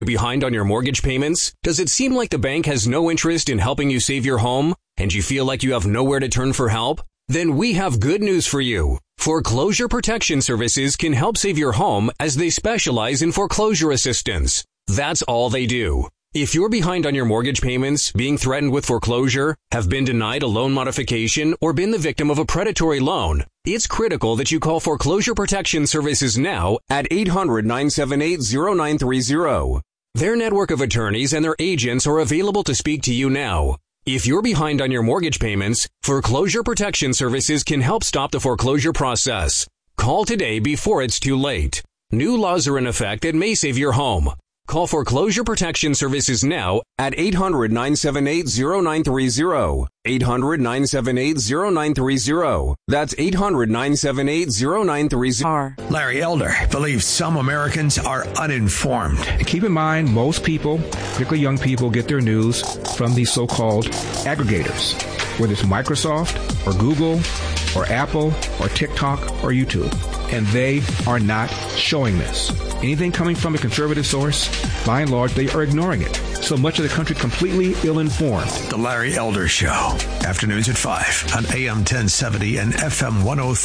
Behind on your mortgage payments? Does it seem like the bank has no interest in helping you save your home? And you feel like you have nowhere to turn for help? Then we have good news for you. Foreclosure Protection Services can help save your home as they specialize in foreclosure assistance. That's all they do. If you're behind on your mortgage payments, being threatened with foreclosure, have been denied a loan modification, or been the victim of a predatory loan, it's critical that you call Foreclosure Protection Services now at 800-978-0930. Their network of attorneys and their agents are available to speak to you now. If you're behind on your mortgage payments, Foreclosure Protection Services can help stop the foreclosure process. Call today before it's too late. New laws are in effect that may save your home. Call Foreclosure Protection Services now at 800-978-0930. 800-978-0930. That's 800-978-0930. Larry Elder believes some Americans are uninformed. Keep in mind, most people, particularly young people, get their news from these so-called aggregators, whether it's Microsoft or Google or Apple or TikTok or YouTube. And they are not showing this. Anything coming from a conservative source, by and large, they are ignoring it. So much of the country completely ill-informed. The Larry Elder Show. Afternoons at 5 on AM 1070 and FM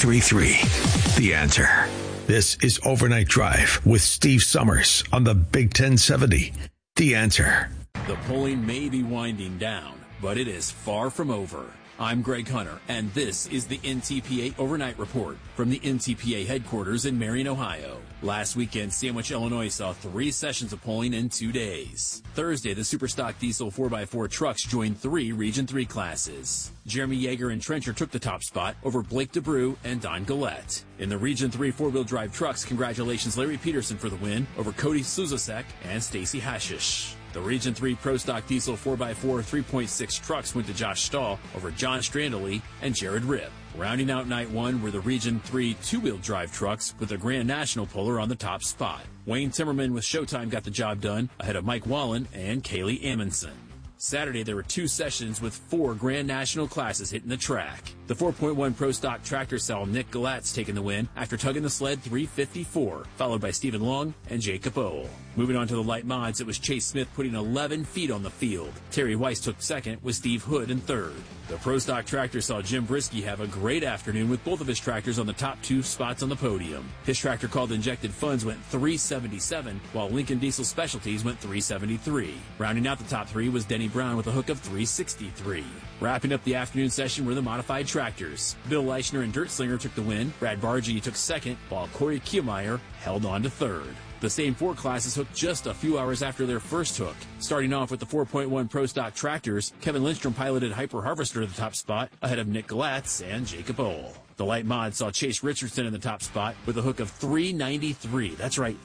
103.3. The Answer. This is Overnight Drive with Steve Summers on the Big 1070. The Answer. The polling may be winding down, but it is far from over. I'm Greg Hunter, and this is the NTPA Overnight Report from the NTPA headquarters in Marion, Ohio. Last weekend, Sandwich, Illinois saw 3 sessions of polling in 2 days. Thursday, the Superstock Diesel 4x4 trucks joined 3 Region 3 classes. Jeremy Yeager and Trencher took the top spot over Blake DeBrew and Don Gillette. In the Region 3 four-wheel drive trucks, congratulations Larry Peterson for the win over Cody Suzasek and Stacy Hashish. The Region 3 Pro Stock Diesel 4x4 3.6 trucks went to Josh Stahl over John Strandley and Jared Ripp. Rounding out night 1 were the Region 3 two-wheel drive trucks with the Grand National Puller on the top spot. Wayne Timmerman with Showtime got the job done ahead of Mike Wallen and Kaylee Amundsen. Saturday, there were 2 sessions with 4 Grand National classes hitting the track. The 4.1 Pro Stock tractor saw Nick Galatz taking the win after tugging the sled 354, followed by Stephen Long and Jacob Ohl. Moving on to the light mods, it was Chase Smith putting 11 feet on the field. Terry Weiss took second with Steve Hood in third. The Pro Stock tractor saw Jim Brisky have a great afternoon with both of his tractors on the top 2 spots on the podium. His tractor called Injected Funds went 377, while Lincoln Diesel Specialties went 373. Rounding out the top 3 was Denny Brown with a hook of 363. Wrapping up the afternoon session were the modified tractors. Bill Leichner and Dirt Slinger took the win. Brad Bargy took second, while Corey Kielmeyer held on to third. The same 4 classes hooked just a few hours after their first hook. Starting off with the 4.1 Pro Stock tractors, Kevin Lindstrom piloted Hyper Harvester to the top spot ahead of Nick Galatz and Jacob Ohl. The light mod saw Chase Richardson in the top spot with a hook of 393. That's right,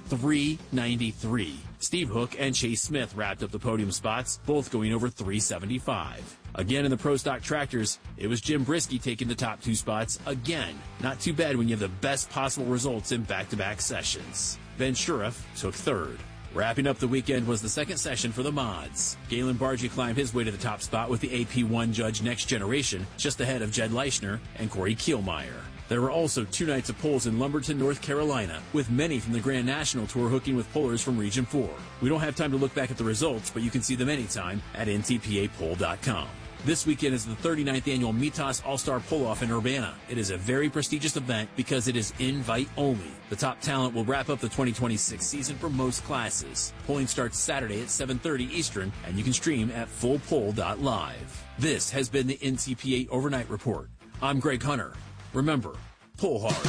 393. Steve Hook and Chase Smith wrapped up the podium spots, both going over 375. Again in the Pro Stock tractors, it was Jim Brisky taking the top 2 spots again. Not too bad when you have the best possible results in back-to-back sessions. Ben Shuriff took third. Wrapping up the weekend was the second session for the mods. Galen Bargy climbed his way to the top spot with the AP1 Judge Next Generation, just ahead of Jed Leichner and Corey Kielmeyer. There were also 2 nights of polls in Lumberton, North Carolina, with many from the Grand National Tour hooking with pullers from Region 4. We don't have time to look back at the results, but you can see them anytime at ntpapoll.com. This weekend is the 39th annual Mitas All-Star Pull-Off in Urbana. It is a very prestigious event because it is invite only. The top talent will wrap up the 2026 season for most classes. Polling starts Saturday at 7:30 Eastern, and you can stream at fullpoll.live. This has been the NTPA Overnight Report. I'm Greg Hunter. Remember, pull hard.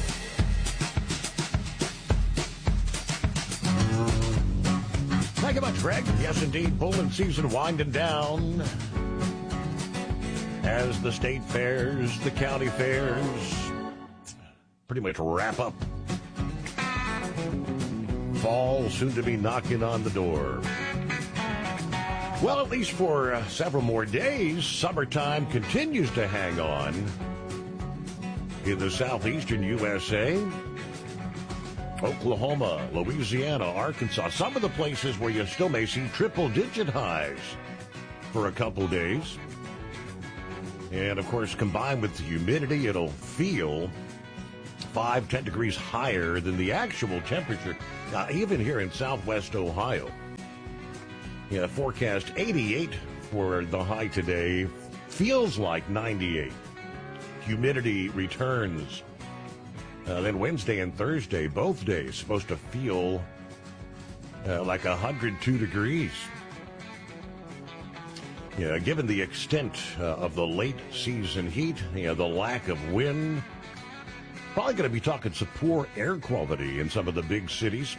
Thank you much, Greg. Yes, indeed, polling season winding down. As the state fairs, the county fairs pretty much wrap up. Fall soon to be knocking on the door. Well, at least for several more days, summertime continues to hang on in the southeastern USA. Oklahoma, Louisiana, Arkansas, some of the places where you still may see triple-digit highs for a couple days. And, of course, combined with the humidity, it'll feel 5-10 degrees higher than the actual temperature, even here in southwest Ohio. Yeah, forecast 88 for the high today. Feels like 98. Humidity returns. Then Wednesday and Thursday, both days, supposed to feel like 102 degrees. Yeah, given the extent of the late season heat, the lack of wind, probably going to be talking some poor air quality in some of the big cities.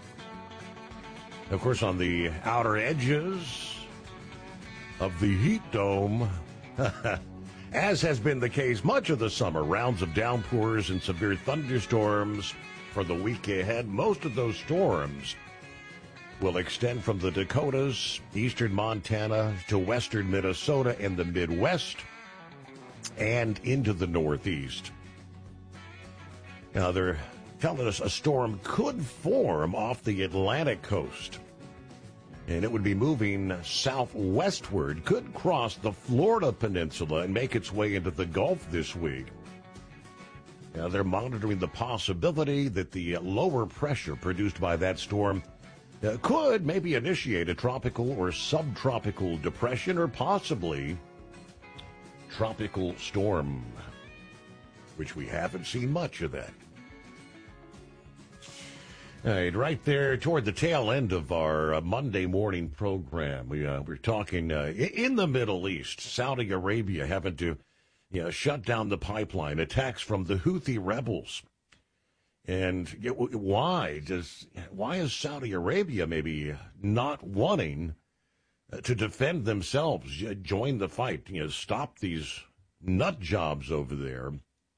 Of course, on the outer edges of the heat dome, as has been the case much of the summer, rounds of downpours and severe thunderstorms for the week ahead. Most of those storms will extend from the Dakotas, eastern Montana, to western Minnesota and the Midwest, and into the Northeast. Now, they're telling us a storm could form off the Atlantic coast, and it would be moving southwestward, could cross the Florida peninsula and make its way into the Gulf this week. Now, they're monitoring the possibility that the lower pressure produced by that storm could maybe initiate a tropical or subtropical depression, or possibly tropical storm, which we haven't seen much of that. All right, right there toward the tail end of our Monday morning program, we're talking in the Middle East, Saudi Arabia having to shut down the pipeline, attacks from the Houthi rebels. And why is Saudi Arabia maybe not wanting to defend themselves, join the fight, stop these nut jobs over there?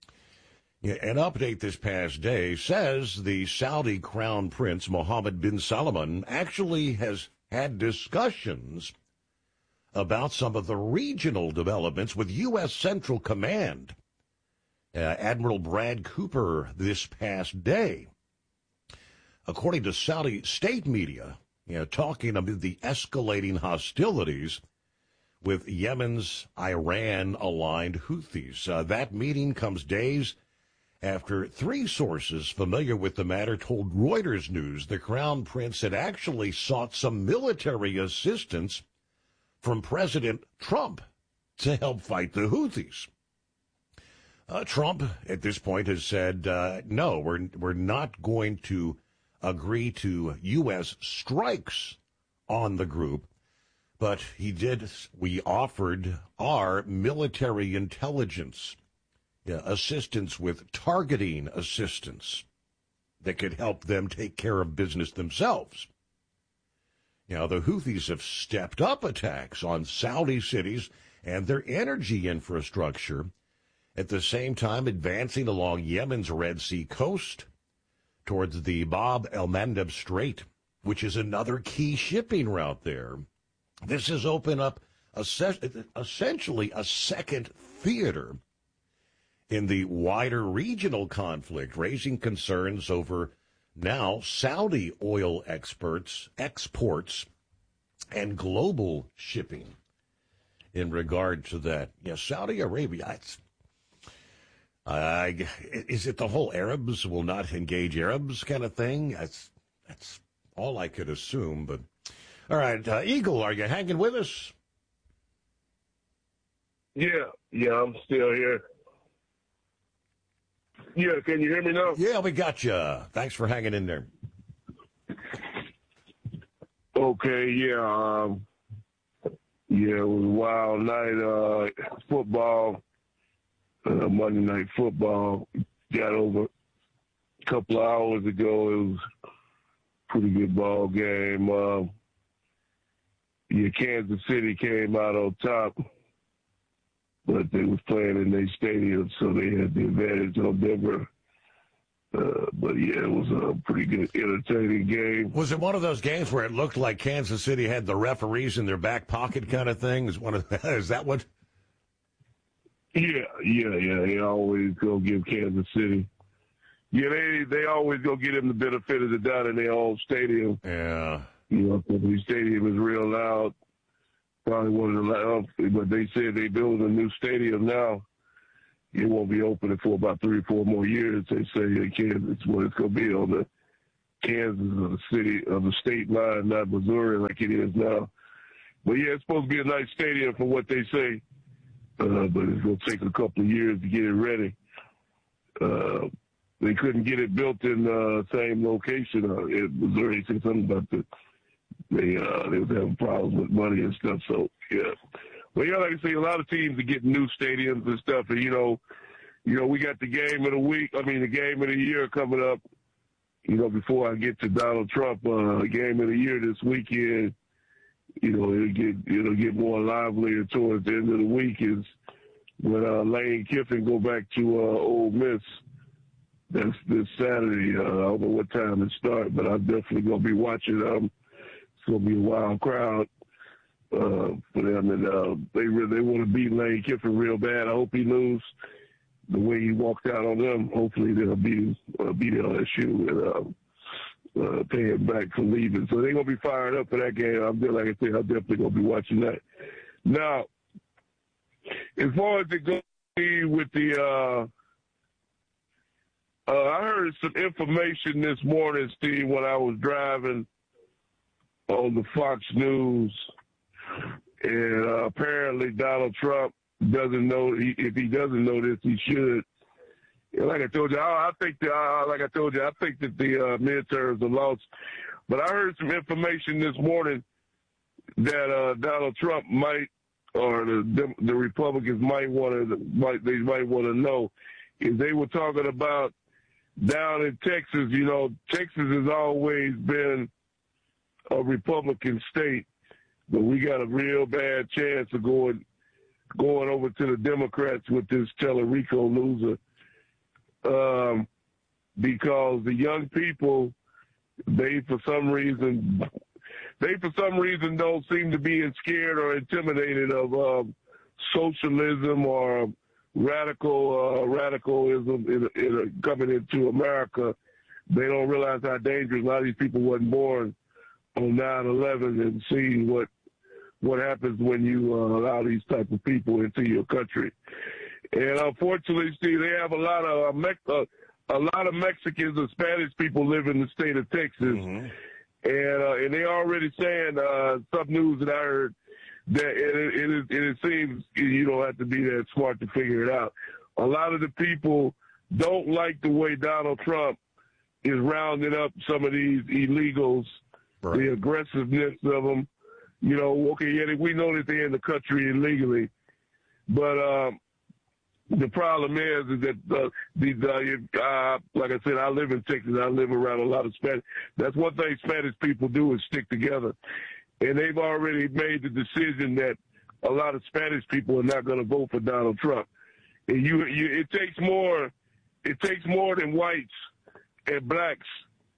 An update this past day says the Saudi Crown Prince Mohammed bin Salman actually has had discussions about some of the regional developments with U.S. Central Command. Admiral Brad Cooper this past day. According to Saudi state media, talking about the escalating hostilities with Yemen's Iran-aligned Houthis. That meeting comes days after three sources familiar with the matter told Reuters News the Crown Prince had actually sought some military assistance from President Trump to help fight the Houthis. Trump, at this point, has said, no, we're not going to agree to U.S. strikes on the group, but we offered our military intelligence assistance with targeting assistance that could help them take care of business themselves. Now, the Houthis have stepped up attacks on Saudi cities and their energy infrastructure, at the same time advancing along Yemen's Red Sea coast towards the Bab el-Mandeb Strait, which is another key shipping route there. This has opened up essentially a second theater in the wider regional conflict, raising concerns over now Saudi oil exports, and global shipping in regard to that. Saudi Arabia, is it the whole Arabs will not engage Arabs kind of thing? That's all I could assume. But all right, Eagle, are you hanging with us? Yeah, I'm still here. Yeah, can you hear me now? Yeah, we got you. Thanks for hanging in there. Okay, yeah. It was a wild night. Football, Monday Night Football, got over a couple of hours ago. It was a pretty good ball game. Kansas City came out on top, but they was playing in their stadium, so they had the advantage on Denver. It was a pretty good, entertaining game. Was it one of those games where it looked like Kansas City had the referees in their back pocket kind of thing? Is that what? Yeah. They always go give Kansas City. Yeah, they always go get them the benefit of the doubt in their own stadium. Yeah. The stadium is real loud. Probably one of the loud, but they said they building a new stadium now. It won't be open for about 3 or 4 more years. They say in Kansas, what it's going to be on the Kansas of the state line, not Missouri like it is now. But yeah, it's supposed to be a nice stadium from what they say. But it's going to take a couple of years to get it ready. They couldn't get it built in the same location in Missouri. Said something about they was having problems with money and stuff. So yeah, well, yeah, like I say, a lot of teams are getting new stadiums and stuff. And you know, we got the game of the week. I mean, the game of the year coming up. You know, before I get to Donald Trump, game of the year this weekend. You know, it'll get more livelier towards the end of the week is when Lane Kiffin go back to Ole Miss. That's this Saturday. I don't know what time it starts, but I'm definitely going to be watching. It's going to be a wild crowd for them, and they want to beat Lane Kiffin real bad. I hope he loses the way he walked out on them. Hopefully they'll beat LSU and pay him back for leaving. So they're going to be fired up for that game. I'm definitely going to be watching that. Now, as far as it goes with the I heard some information this morning, Steve, when I was driving on the Fox News, and apparently Donald Trump doesn't know. If he doesn't know this, he should. And like I told you, I think that the midterms are lost. But I heard some information this morning that Donald Trump might, or the Republicans might want to know, is they were talking about down in Texas. You know, Texas has always been a Republican state, but we got a real bad chance of going over to the Democrats with this Tellerico loser, because the young people, they for some reason don't seem to be scared or intimidated of socialism or radicalism coming into America. They don't realize how dangerous. A lot of these people wasn't born on 9/11 and seeing what happens when you allow these type of people into your country. And unfortunately, Steve, they have a lot of Mexicans and Spanish people live in the state of Texas, and they already saying some news that I heard that it seems you don't have to be that smart to figure it out. A lot of the people don't like the way Donald Trump is rounding up some of these illegals, right. The aggressiveness of them. You know, okay, yeah, we know that they're in the country illegally, but the problem is that like I said, I live in Texas. I live around a lot of Spanish. That's one thing Spanish people do is stick together. And they've already made the decision that a lot of Spanish people are not going to vote for Donald Trump. And it takes more than whites and blacks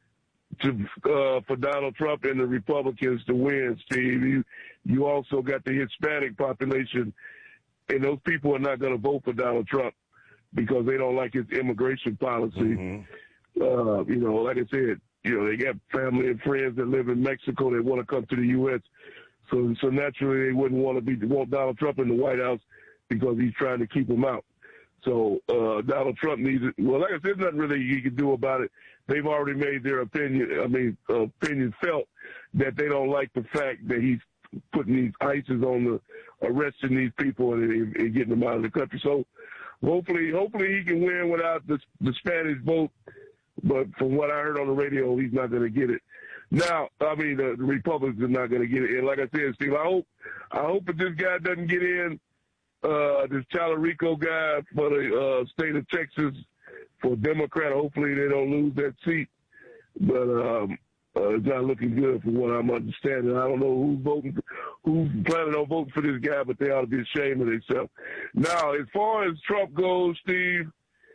for Donald Trump and the Republicans to win, Steve. You also got the Hispanic population, and those people are not going to vote for Donald Trump because they don't like his immigration policy. You know, like I said, you know, they got family and friends that live in Mexico. They want to come to the U.S. So naturally they wouldn't want Donald Trump in the White House because he's trying to keep them out. So Donald Trump needs it. Well, like I said, there's nothing really he can do about it. They've already made their opinion felt that they don't like the fact that he's putting these ISIS on arresting these people and getting them out of the country. So hopefully he can win without the Spanish vote. But from what I heard on the radio, he's not going to get it. Now, the Republicans are not going to get it. And like I said, Steve, I hope that this guy doesn't get in, this Tallarico guy for the state of Texas for Democrat. Hopefully they don't lose that seat. But it's not looking good from what I'm understanding. I don't know who's planning on voting for this guy, but they ought to be ashamed of themselves. Now, as far as Trump goes, Steve,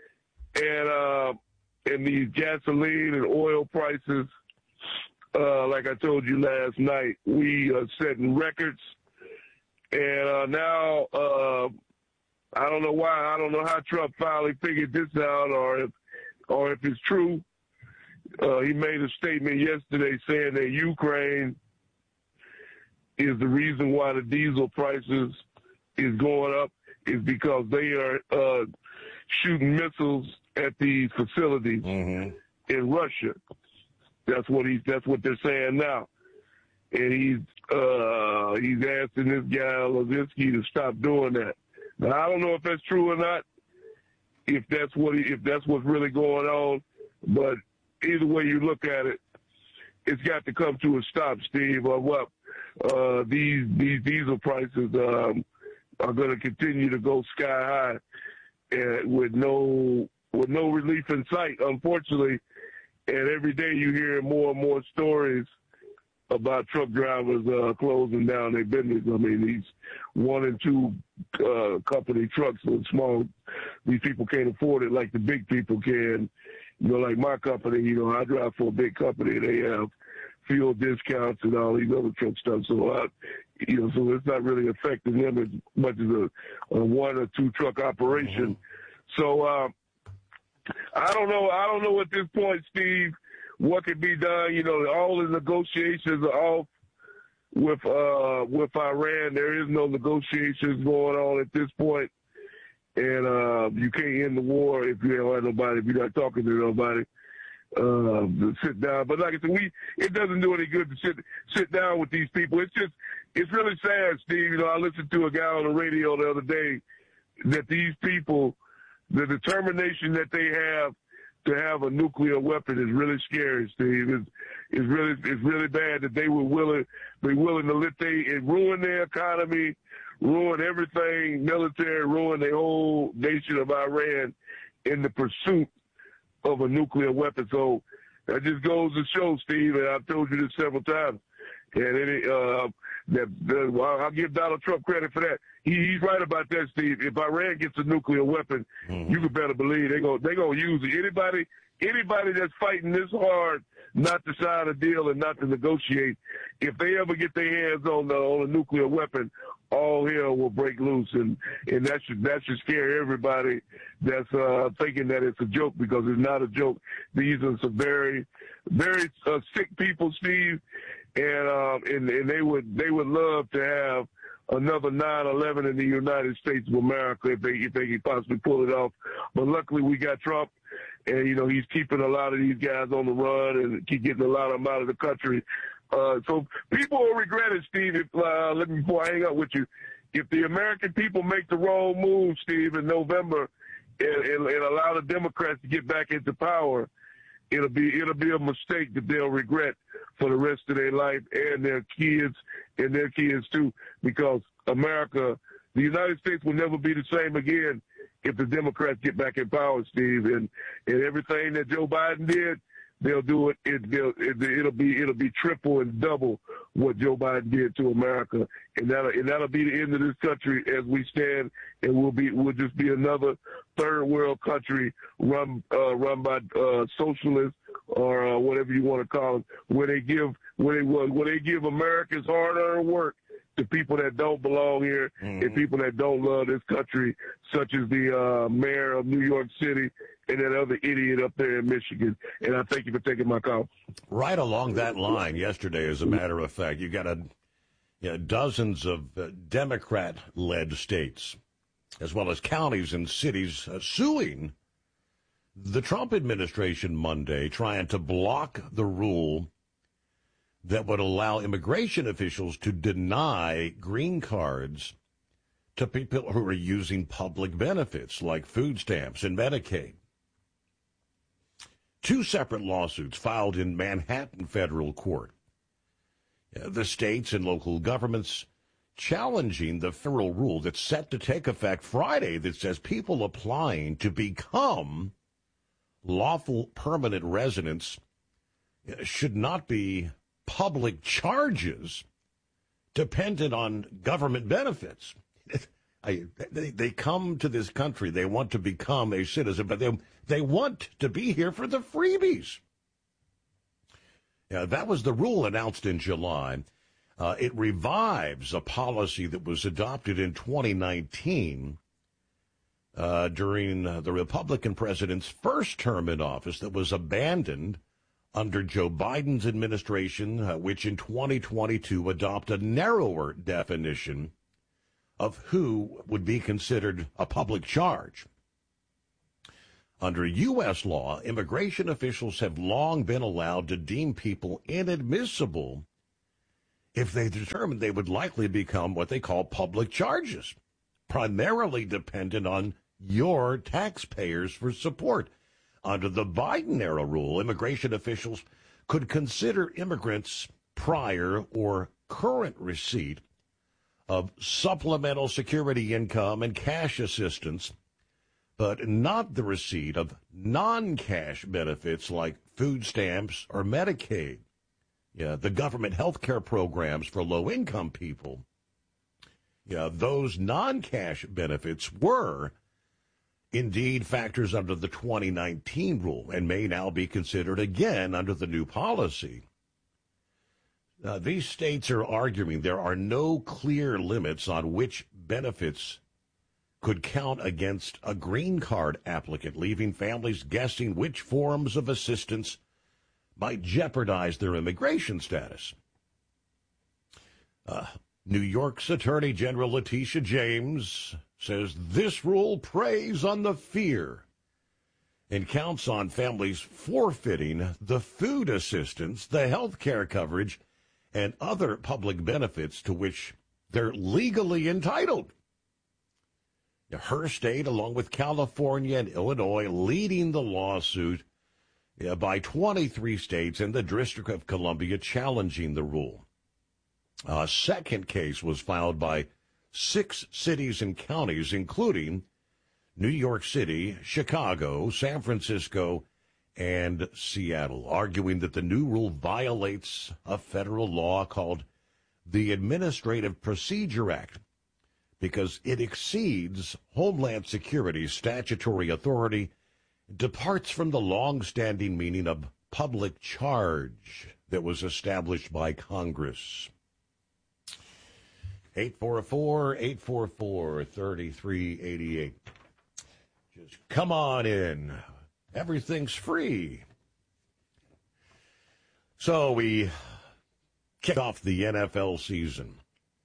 and these gasoline and oil prices, like I told you last night, we are setting records. And now, I don't know why. I don't know how Trump finally figured this out, or if it's true. He made a statement yesterday saying that Ukraine is the reason why the diesel prices is going up, is because they are shooting missiles at these facilities in Russia. That's what they're saying now. And he's he's asking this guy Levinsky to stop doing that. Now, I don't know if that's true or not, if that's what's really going on, but either way you look at it, it's got to come to a stop, Steve, of what these diesel prices are going to continue to go sky high, and with no relief in sight, unfortunately. And every day you hear more and more stories about truck drivers closing down their business. I mean, these 1 and 2 company trucks are small. These people can't afford it like the big people can. You know, like my company, I drive for a big company. They have fuel discounts and all these other truck stuff. So, so it's not really affecting them as much as a 1 or 2 truck operation. Mm-hmm. So, I don't know at this point, Steve, what can be done. All the negotiations are off with Iran. There is no negotiations going on at this point. And you can't end the war if you don't have nobody, if you're not talking to nobody to sit down. But like I said, it doesn't do any good to sit down with these people. It's really sad, Steve. I listened to a guy on the radio the other day that these people, the determination that they have to have a nuclear weapon is really scary, Steve. It's really bad that they were willing to let it ruin their economy, ruin everything, military, ruin the whole nation of Iran in the pursuit of a nuclear weapon. So that just goes to show, Steve, and I've told you this several times, and I'll give Donald Trump credit for that. He's right about that, Steve. If Iran gets a nuclear weapon, you can better believe they're gonna use it. Anybody that's fighting this hard not to sign a deal and not to negotiate, if they ever get their hands on a nuclear weapon, all hell will break loose, and that should scare everybody that's thinking that it's a joke, because it's not a joke. These are some very, very sick people, Steve, and they would love to have another 9/11 in the United States of America if they could possibly pull it off. But luckily we got Trump, and he's keeping a lot of these guys on the run and keep getting a lot of them out of the country. So people will regret it, Steve. Before I hang up with you, if the American people make the wrong move, Steve, in November, and allow the Democrats to get back into power, it'll be a mistake that they'll regret for the rest of their life, and their kids too, because America, the United States, will never be the same again if the Democrats get back in power, Steve. And everything that Joe Biden did, they'll do it. It'll be triple and double what Joe Biden did to America, and that'll be the end of this country as we stand, and we'll just be another third world country run by socialists, or whatever you want to call them, where they give America's hard-earned work to people that don't belong here, and people that don't love this country, such as the mayor of New York City and that other idiot up there in Michigan. And I thank you for taking my call. Right along that line, yesterday, as a matter of fact, you got dozens of Democrat-led states, as well as counties and cities, suing the Trump administration Monday, trying to block the rule that would allow immigration officials to deny green cards to people who are using public benefits like food stamps and Medicaid. 2 separate lawsuits filed in Manhattan federal court. The states and local governments challenging the federal rule that's set to take effect Friday that says people applying to become lawful permanent residents should not be public charges dependent on government benefits. They come to this country, they want to become a citizen, but they want to be here for the freebies. That was the rule announced in July. It revives a policy that was adopted in 2019 during the Republican president's first term in office that was abandoned under Joe Biden's administration, which in 2022 adopted a narrower definition of who would be considered a public charge. Under U.S. law, immigration officials have long been allowed to deem people inadmissible if they determined they would likely become what they call public charges, primarily dependent on your taxpayers for support. Under the Biden-era rule, immigration officials could consider immigrants' prior or current receipt of supplemental security income and cash assistance, but not the receipt of non-cash benefits like food stamps or Medicaid. Yeah, the government health care programs for low-income people. Yeah, those non-cash benefits were indeed factors under the 2019 rule and may now be considered again under the new policy. These states are arguing there are no clear limits on which benefits could count against a green card applicant, leaving families guessing which forms of assistance might jeopardize their immigration status. New York's Attorney General Letitia James says this rule preys on the fear and counts on families forfeiting the food assistance, the health care coverage, and other public benefits to which they're legally entitled. Her state, along with California and Illinois, leading the lawsuit by 23 states and the District of Columbia challenging the rule. A second case was filed by 6 cities and counties, including New York City, Chicago, San Francisco, and Seattle, arguing that the new rule violates a federal law called the Administrative Procedure Act because it exceeds Homeland Security's statutory authority, departs from the long-standing meaning of public charge that was established by Congress. 844-844-3388. Just come on in. Everything's free. So we kick off the NFL season.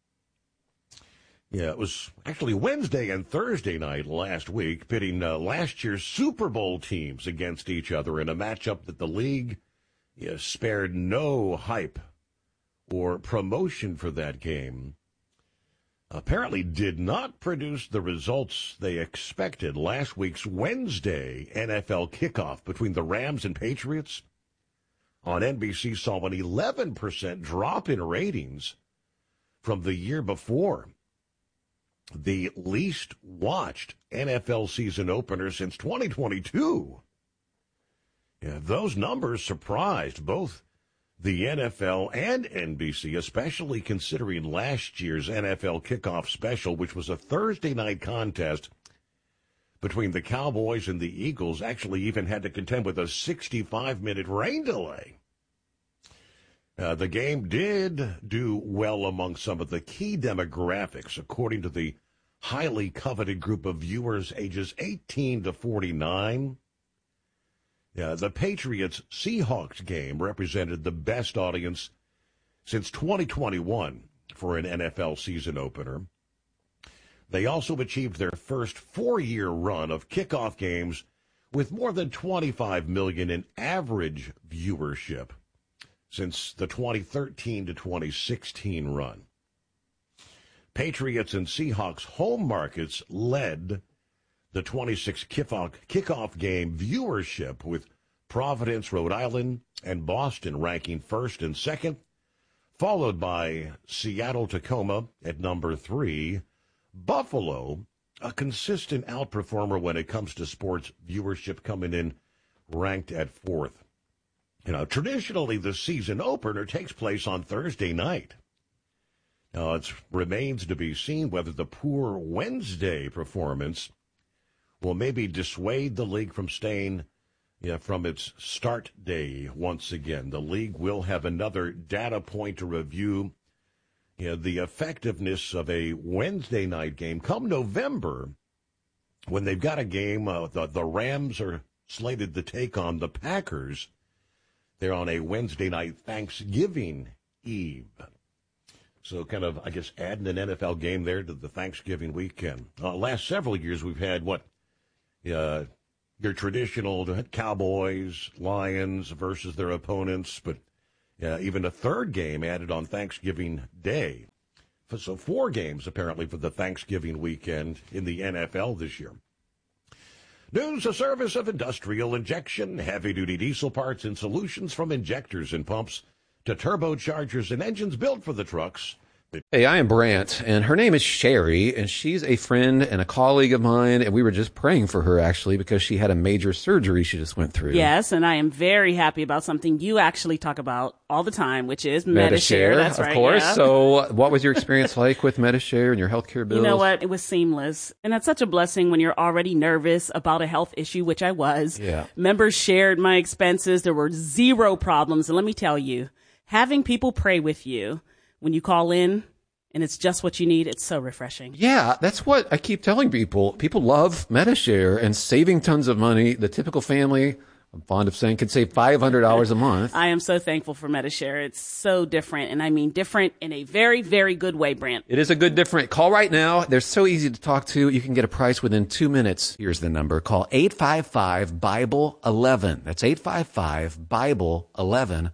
Yeah, it was actually Wednesday and Thursday night last week, pitting last year's Super Bowl teams against each other in a matchup that the league spared no hype or promotion for that game. Apparently did not produce the results they expected. Last week's Wednesday NFL kickoff between the Rams and Patriots on NBC saw an 11% drop in ratings from the year before. The least watched NFL season opener since 2022. Yeah, those numbers surprised both the NFL and NBC, especially considering last year's NFL kickoff special, which was a Thursday night contest between the Cowboys and the Eagles, actually even had to contend with a 65-minute rain delay. The game did do well among some of the key demographics, according to the highly coveted group of viewers ages 18 to 49. The Patriots-Seahawks game represented the best audience since 2021 for an NFL season opener. They also achieved their first 4-year run of kickoff games with more than 25 million in average viewership since the 2013 to 2016 run. Patriots and Seahawks home markets led the 26 kickoff game viewership, with Providence, Rhode Island, and Boston ranking first and second, followed by Seattle, Tacoma at number 3. Buffalo, a consistent outperformer when it comes to sports viewership, coming in ranked at 4th. Traditionally, the season opener takes place on Thursday night. Now, it remains to be seen whether the poor Wednesday performance will maybe dissuade the league from staying from its start day once again. The league will have another data point to review the effectiveness of a Wednesday night game come November, when they've got a game. The Rams are slated to take on the Packers. They're on a Wednesday night Thanksgiving Eve. So kind of, I guess, adding an NFL game there to the Thanksgiving weekend. Last several years, we've had your traditional Cowboys, Lions versus their opponents, but even a third game added on Thanksgiving Day. So 4 games, apparently, for the Thanksgiving weekend in the NFL this year. News, a service of Industrial Injection, heavy-duty diesel parts and solutions from injectors and pumps to turbochargers and engines built for the trucks. Hey, I am Brant, and her name is Sherry, and she's a friend and a colleague of mine, and we were just praying for her, actually, because she had a major surgery she just went through. Yes, and I am very happy about something you actually talk about all the time, which is Medi-Share. That's right, of course. Yeah. So what was your experience like with Medi-Share and your healthcare bills? You know what? It was seamless. And that's such a blessing when you're already nervous about a health issue, which I was. Yeah. Members shared my expenses. There were 0 problems. And let me tell you, having people pray with you when you call in, and it's just what you need, it's so refreshing. Yeah, that's what I keep telling people. People love Medi-Share and saving tons of money. The typical family, I'm fond of saying, could save $500 a month. I am so thankful for Medi-Share. It's so different, and I mean different in a very, very good way, Brant. It is a good different. Call right now. They're so easy to talk to. You can get a price within 2 minutes. Here's the number. Call 855-BIBLE-11. That's 855-BIBLE-11.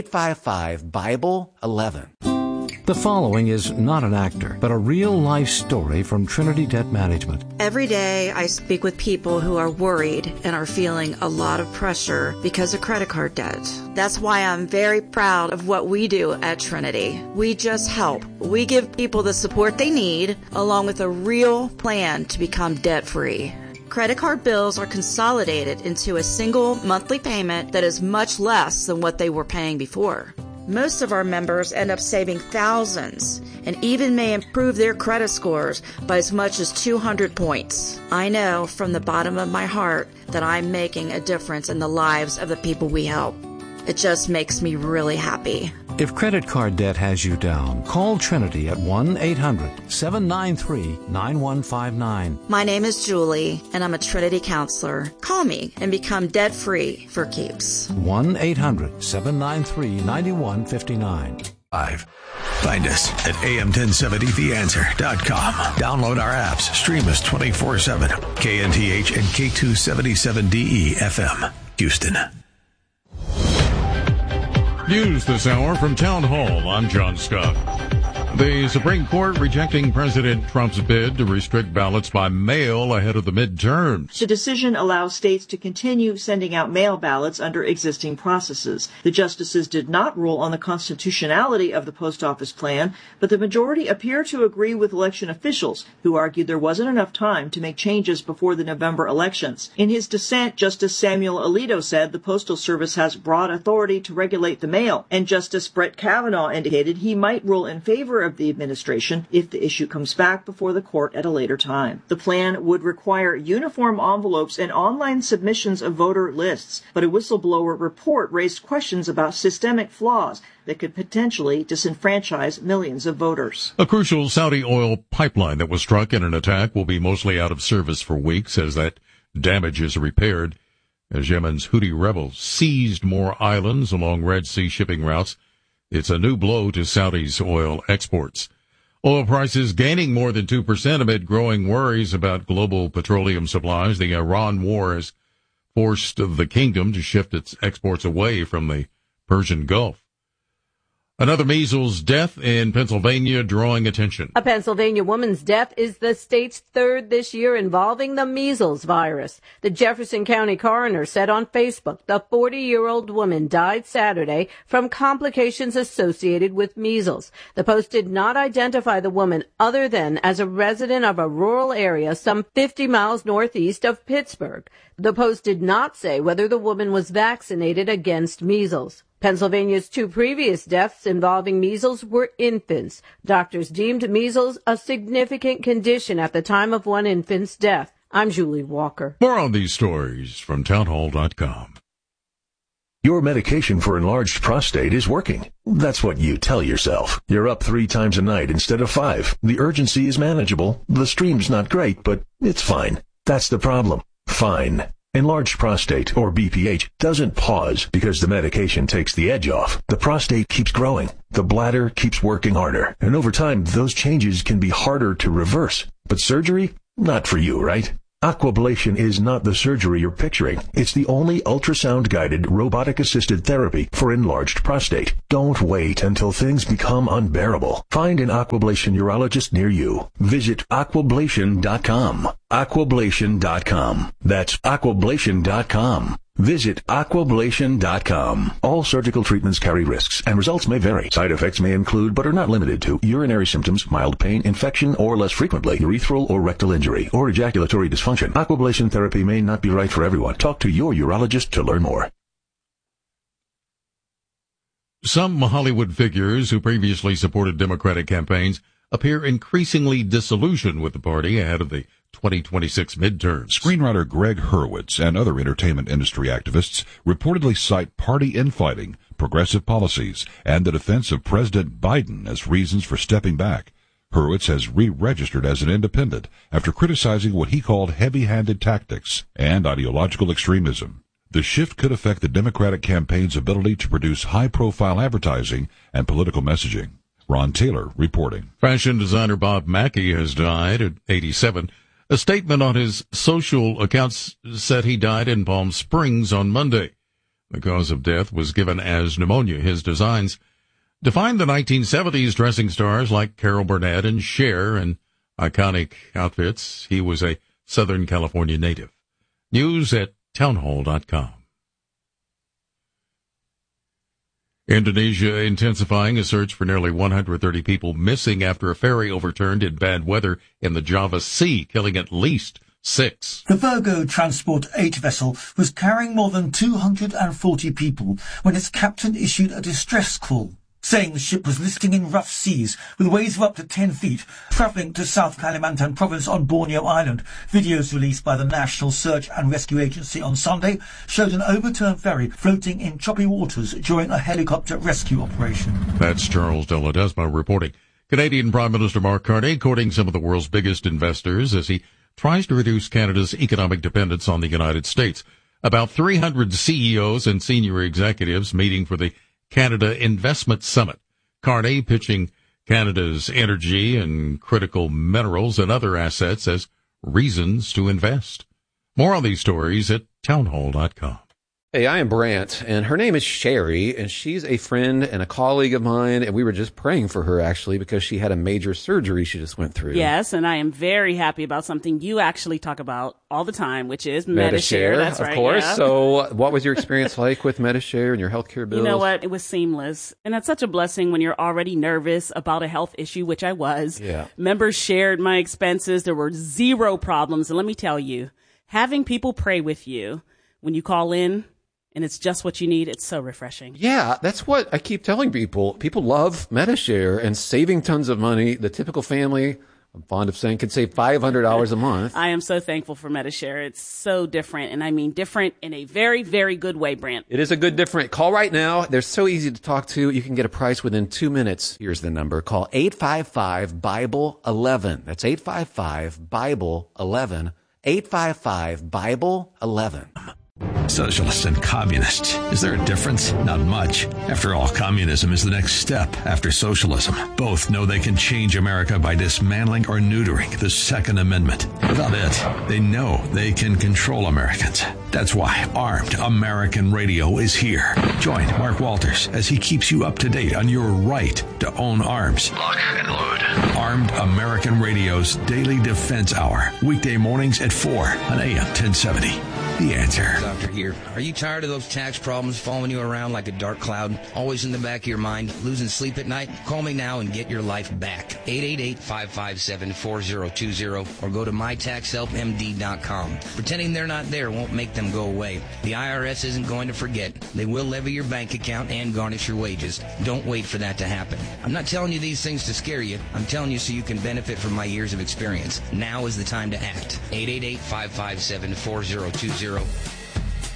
855-BIBLE-11. The following is not an actor, but a real-life story from Trinity Debt Management. Every day I speak with people who are worried and are feeling a lot of pressure because of credit card debt. That's why I'm very proud of what we do at Trinity. We just help. We give people the support they need, along with a real plan to become debt-free. Credit card bills are consolidated into a single monthly payment that is much less than what they were paying before. Most of our members end up saving thousands and even may improve their credit scores by as much as 200 points. I know from the bottom of my heart that I'm making a difference in the lives of the people we help. It just makes me really happy. If credit card debt has you down, call Trinity at 1-800-793-9159. My name is Julie, and I'm a Trinity counselor. Call me and become debt-free for keeps. 1-800-793-9159. Find us at am1070theanswer.com. Download our apps. Stream us 24/7. KNTH and K277DE FM, Houston. News this hour from Town Hall. I'm John Scott. The Supreme Court rejecting President Trump's bid to restrict ballots by mail ahead of the midterms. The decision allows states to continue sending out mail ballots under existing processes. The justices did not rule on the constitutionality of the post office plan, but the majority appear to agree with election officials who argued there wasn't enough time to make changes before the November elections. In his dissent, Justice Samuel Alito said the Postal Service has broad authority to regulate the mail, and Justice Brett Kavanaugh indicated he might rule in favor of the administration if the issue comes back before the court at a later time. The plan would require uniform envelopes and online submissions of voter lists, but a whistleblower report raised questions about systemic flaws that could potentially disenfranchise millions of voters. A crucial Saudi oil pipeline that was struck in an attack will be mostly out of service for weeks as that damage is repaired, as Yemen's Houthi rebels seized more islands along Red Sea shipping routes. It's a new blow to Saudi's oil exports. Oil prices gaining more than 2% amid growing worries about global petroleum supplies. The Iran war has forced the kingdom to shift its exports away from the Persian Gulf. Another measles death in Pennsylvania drawing attention. A Pennsylvania woman's death is the state's third this year involving the measles virus. The Jefferson County coroner said on Facebook the 40-year-old woman died Saturday from complications associated with measles. The Post did not identify the woman other than as a resident of a rural area some 50 miles northeast of Pittsburgh. The Post did not say whether the woman was vaccinated against measles. Pennsylvania's 2 previous deaths involving measles were infants. Doctors deemed measles a significant condition at the time of one infant's death. I'm Julie Walker. More on these stories from townhall.com. Your medication for enlarged prostate is working. That's what you tell yourself. You're up 3 times a night instead of 5. The urgency is manageable. The stream's not great, but it's fine. That's the problem. Fine. Enlarged prostate, or BPH, doesn't pause because the medication takes the edge off. The prostate keeps growing. The bladder keeps working harder. And over time, those changes can be harder to reverse. But surgery? Not for you, right? Aquablation is not the surgery you're picturing. It's the only ultrasound-guided, robotic-assisted therapy for enlarged prostate. Don't wait until things become unbearable. Find an Aquablation urologist near you. Visit aquablation.com. Aquablation.com. That's aquablation.com. Visit aquablation.com. All surgical treatments carry risks, and results may vary. Side effects may include, but are not limited to, urinary symptoms, mild pain, infection, or less frequently, urethral or rectal injury, or ejaculatory dysfunction. Aquablation therapy may not be right for everyone. Talk to your urologist to learn more. Some Hollywood figures who previously supported Democratic campaigns appear increasingly disillusioned with the party ahead of the 2026 midterms. Screenwriter Greg Hurwitz and other entertainment industry activists reportedly cite party infighting, progressive policies, and the defense of President Biden as reasons for stepping back. Hurwitz has re-registered as an independent after criticizing what he called heavy-handed tactics and ideological extremism. The shift could affect the Democratic campaign's ability to produce high-profile advertising and political messaging. Ron Taylor reporting. Fashion designer Bob Mackie has died at 87. A statement on his social accounts said he died in Palm Springs on Monday. The cause of death was given as pneumonia. His designs defined the 1970s dressing stars like Carol Burnett and Cher in iconic outfits. He was a Southern California native. News at townhall.com. Indonesia intensifying a search for nearly 130 people missing after a ferry overturned in bad weather in the Java Sea, killing at least 6. The Virgo Transport 8 vessel was carrying more than 240 people when its captain issued a distress call, saying the ship was listing in rough seas with waves of up to 10 feet, travelling to South Kalimantan province on Borneo Island. Videos released by the National Search and Rescue Agency on Sunday showed an overturned ferry floating in choppy waters during a helicopter rescue operation. That's Charles De Ledesma reporting. Canadian Prime Minister Mark Carney courting some of the world's biggest investors as he tries to reduce Canada's economic dependence on the United States. About 300 CEOs and senior executives meeting for the Canada Investment Summit. Carney pitching Canada's energy and critical minerals and other assets as reasons to invest. More on these stories at townhall.com. Hey, I am Brant, and her name is Sherry, and she's a friend and a colleague of mine, and we were just praying for her, actually, because she had a major surgery she just went through. Yes, and I am very happy about something you actually talk about all the time, which is Medi-Share. That's right, of course. Yeah. So what was your experience like with Medi-Share and your healthcare bills? You know what? It was seamless. And that's such a blessing when you're already nervous about a health issue, which I was. Yeah. Members shared my expenses. There were zero problems. And let me tell you, having people pray with you when you call in, and it's just what you need, it's so refreshing. Yeah, that's what I keep telling people. People love Medi-Share and saving tons of money. The typical family, I'm fond of saying, could save $500 a month. I am so thankful for Medi-Share. It's so different, and I mean different in a very, very good way, Brant. It is a good different. Call right now. They're so easy to talk to. You can get a price within 2 minutes. Here's the number. Call 855-BIBLE-11. That's 855-BIBLE-11. 855-BIBLE-11. Socialists and communists. Is there a difference? Not much. After all, communism is the next step after socialism. Both know they can change America by dismantling or neutering the Second Amendment. Without it, they know they can control Americans. That's why Armed American Radio is here. Join Mark Walters as he keeps you up to date on your right to own arms. Lock and load. Armed American Radio's Daily Defense Hour. Weekday mornings at 4 on AM 1070. The Answer. Doctor here. Are you tired of those tax problems following you around like a dark cloud, always in the back of your mind, losing sleep at night? Call me now and get your life back. 888-557-4020 or go to mytaxhelpmd.com. Pretending they're not there won't make them go away. The IRS isn't going to forget. They will levy your bank account and garnish your wages. Don't wait for that to happen. I'm not telling you these things to scare you. I'm telling you so you can benefit from my years of experience. Now is the time to act. 888-557-4020.